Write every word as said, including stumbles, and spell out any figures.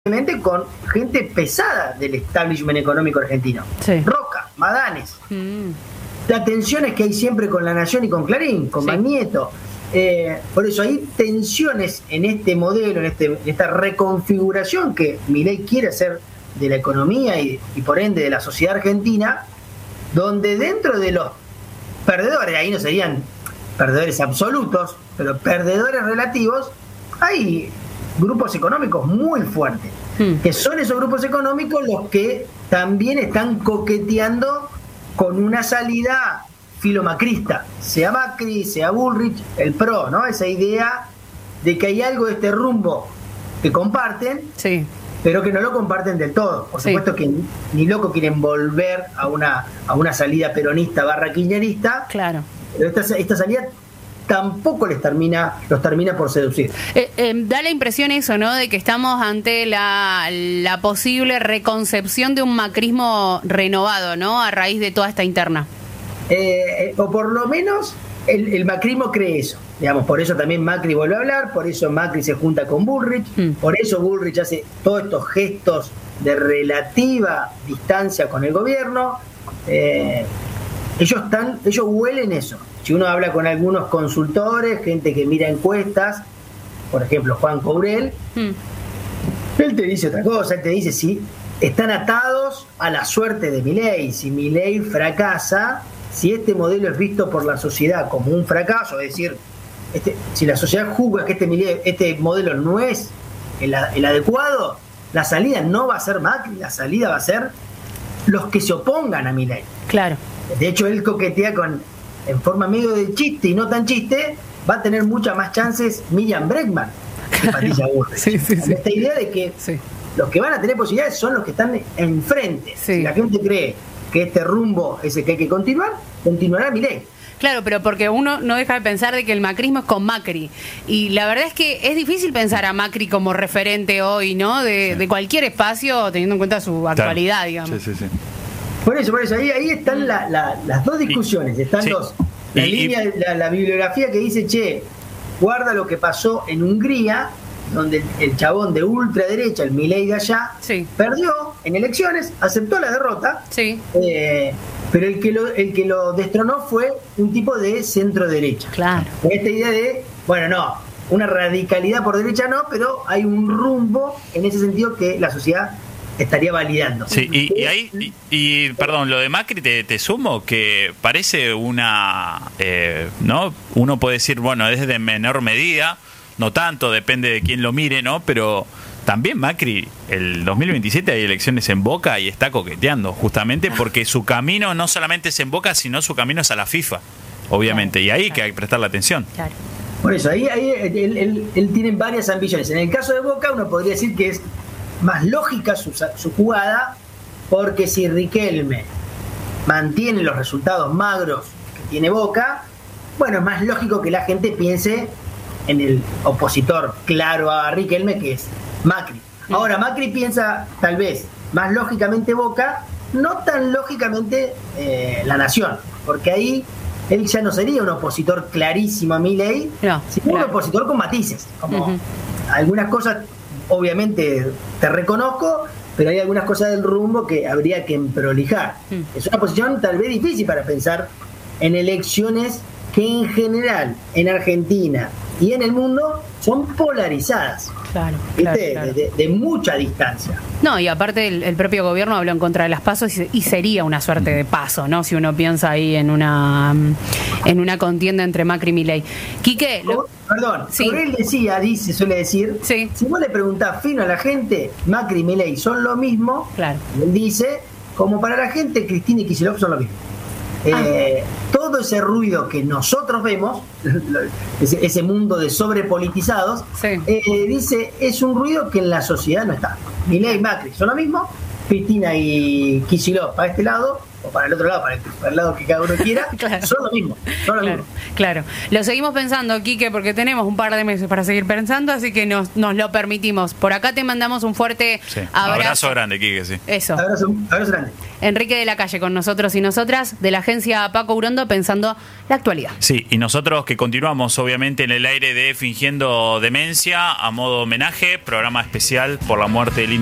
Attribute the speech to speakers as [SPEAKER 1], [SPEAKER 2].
[SPEAKER 1] con gente pesada del establishment económico argentino.
[SPEAKER 2] Sí.
[SPEAKER 1] Roca, Madanes.
[SPEAKER 2] Mm.
[SPEAKER 1] Las tensiones que hay siempre con La Nación y con Clarín, con
[SPEAKER 2] Sí.
[SPEAKER 1] Magnieto. Eh, por eso hay tensiones en este modelo, en, este, en esta reconfiguración que Milei quiere hacer de la economía y, y por ende de la sociedad argentina, donde dentro de los perdedores, ahí no serían perdedores absolutos, pero perdedores relativos, hay grupos económicos muy fuertes,
[SPEAKER 2] Hmm.
[SPEAKER 1] que son esos grupos económicos los que también están coqueteando con una salida filomacrista, sea Macri, sea Bullrich, el PRO, ¿no? Esa idea de que hay algo de este rumbo que comparten,
[SPEAKER 2] Sí.
[SPEAKER 1] pero que no lo comparten del todo. Por
[SPEAKER 2] Sí.
[SPEAKER 1] supuesto que ni, ni loco quieren volver a una, a una salida peronista barra kirchnerista,
[SPEAKER 2] Claro.
[SPEAKER 1] pero esta, esta salida tampoco les termina, los termina por seducir.
[SPEAKER 2] Eh, eh, da la impresión eso, ¿no? De que estamos ante la, la posible reconcepción de un macrismo renovado, ¿no? A raíz de toda esta interna.
[SPEAKER 1] Eh, eh, o por lo menos el, el macrismo cree eso. Digamos, por eso también Macri vuelve a hablar, por eso Macri se junta con Bullrich,
[SPEAKER 2] Mm.
[SPEAKER 1] por eso Bullrich hace todos estos gestos de relativa distancia con el gobierno. Eh, ellos están, ellos huelen eso. Si uno habla con algunos consultores, gente que mira encuestas, por ejemplo Juan Courel,
[SPEAKER 2] Mm.
[SPEAKER 1] él te dice otra cosa, él te dice si están atados a la suerte de Milei, si Milei fracasa, si este modelo es visto por la sociedad como un fracaso, es decir, este, si la sociedad juzga que este, Milei, este modelo no es el, el adecuado, la salida no va a ser Macri, la salida va a ser los que se opongan a Milei.
[SPEAKER 2] Claro.
[SPEAKER 1] De hecho, él coquetea con, en forma medio de chiste y no tan chiste, va a tener muchas más chances Miriam Bregman que Patricia Bullrich.
[SPEAKER 2] Sí, sí, sí.
[SPEAKER 1] Esta idea de que
[SPEAKER 2] Sí.
[SPEAKER 1] los que van a tener posibilidades son los que están enfrente.
[SPEAKER 2] Sí.
[SPEAKER 1] Si la gente cree que este rumbo es el que hay que continuar, continuará Milei.
[SPEAKER 2] Claro, pero porque uno no deja de pensar de que el macrismo es con Macri. Y la verdad es que es difícil pensar a Macri como referente hoy, ¿no? De,
[SPEAKER 3] Sí.
[SPEAKER 2] de cualquier espacio, teniendo en cuenta su actualidad, digamos.
[SPEAKER 3] Sí, sí, sí.
[SPEAKER 1] Por eso, por eso, ahí, ahí están la- la- las dos discusiones. Están
[SPEAKER 3] sí.
[SPEAKER 1] dos. La,
[SPEAKER 3] Y- y-
[SPEAKER 1] línea, la, la bibliografía que dice, che, guarda lo que pasó en Hungría, donde el, el chabón de ultraderecha, el Milei de allá,
[SPEAKER 2] Sí.
[SPEAKER 1] perdió en elecciones, aceptó la derrota,
[SPEAKER 2] Sí.
[SPEAKER 1] eh, pero el que, lo, el que lo destronó fue un tipo de centro derecha.
[SPEAKER 2] Claro.
[SPEAKER 1] Con esta idea de, bueno, no, una radicalidad por derecha no, pero hay un rumbo en ese sentido que la sociedad estaría validando.
[SPEAKER 3] Sí, y, y ahí, y, y, perdón, lo de Macri te, te sumo que parece una, eh, ¿no? Uno puede decir, bueno, es de menor medida, no tanto, depende de quién lo mire, ¿no? Pero también Macri, el dos mil veintisiete hay elecciones en Boca y está coqueteando, justamente porque su camino no solamente es en Boca, sino su camino es a la FIFA, obviamente, y ahí hay que prestarle atención.
[SPEAKER 2] Claro.
[SPEAKER 1] Por eso, ahí, ahí él, él- él tiene varias ambiciones. En el caso de Boca, uno podría decir que es más lógica su, su jugada, porque si Riquelme mantiene los resultados magros que tiene Boca, bueno, es más lógico que la gente piense en el opositor claro a Riquelme, que es Macri. Ahora, Macri piensa tal vez más lógicamente Boca, no tan lógicamente eh, La Nación, porque ahí él ya no sería un opositor clarísimo a Milei,
[SPEAKER 2] No,
[SPEAKER 1] sino
[SPEAKER 2] claro.
[SPEAKER 1] un opositor con matices, como
[SPEAKER 2] Ujú.
[SPEAKER 1] algunas cosas obviamente te reconozco, pero hay algunas cosas del rumbo que habría que prolijar.
[SPEAKER 2] Mm.
[SPEAKER 1] Es una posición tal vez difícil para pensar en elecciones que en general en Argentina y en el mundo son polarizadas,
[SPEAKER 2] Claro, claro,
[SPEAKER 1] ¿viste?
[SPEAKER 2] claro.
[SPEAKER 1] De, de- de mucha distancia.
[SPEAKER 2] No, y aparte el, el propio gobierno habló en contra de las pasos y, y sería una suerte de paso, ¿no? Si uno piensa ahí en una en una contienda entre Macri y Milei. Quique, lo-
[SPEAKER 1] Perdón,
[SPEAKER 2] Sí.
[SPEAKER 1] sobre él decía, dice, suele decir,
[SPEAKER 2] Sí.
[SPEAKER 1] si vos le preguntás fino a la gente, Macri y Milei son lo mismo,
[SPEAKER 2] Claro.
[SPEAKER 1] y él dice, como para la gente, Cristina y Kicillof son lo mismo. Eh, todo ese ruido que nosotros vemos, ese, ese mundo de sobrepolitizados,
[SPEAKER 2] Sí.
[SPEAKER 1] eh, dice, es un ruido que en la sociedad no está. Milei y Macri son lo mismo, Cristina y Kicillof para este lado o para el otro lado, para el, para el lado que cada uno quiera,
[SPEAKER 2] Claro.
[SPEAKER 1] son lo mismo. Son lo
[SPEAKER 2] Claro,
[SPEAKER 1] mismo.
[SPEAKER 2] claro. Lo seguimos pensando, Quique, porque tenemos un par de meses para seguir pensando, así que nos, nos lo permitimos. Por acá te mandamos un fuerte
[SPEAKER 3] Sí.
[SPEAKER 2] abrazo.
[SPEAKER 3] Abrazo grande, Quique, sí.
[SPEAKER 2] Eso.
[SPEAKER 1] Abrazo, abrazo grande.
[SPEAKER 2] Enrique de la Calle con nosotros y nosotras, de la agencia Paco Urondo, pensando la actualidad.
[SPEAKER 3] Sí, y nosotros que continuamos obviamente en el aire de Fingiendo Demencia, a modo homenaje, programa especial por la muerte del